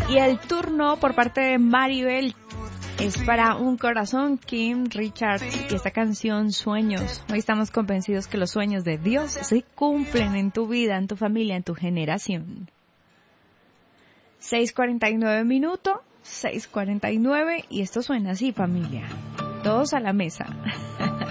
Y el turno por parte de Maribel es para Un Corazón, Kim Richards, y esta canción Sueños. Hoy estamos convencidos que los sueños de Dios se cumplen en tu vida, en tu familia, en tu generación. 6:49 minutos, 6:49, y esto suena así, familia. Todos a la mesa.